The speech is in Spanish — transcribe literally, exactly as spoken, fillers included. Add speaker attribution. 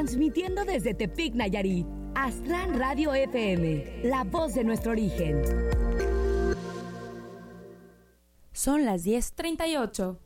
Speaker 1: transmitiendo desde Tepic, Nayarit. Aztlán Radio F M, la voz de nuestro origen.
Speaker 2: Son las diez treinta y ocho.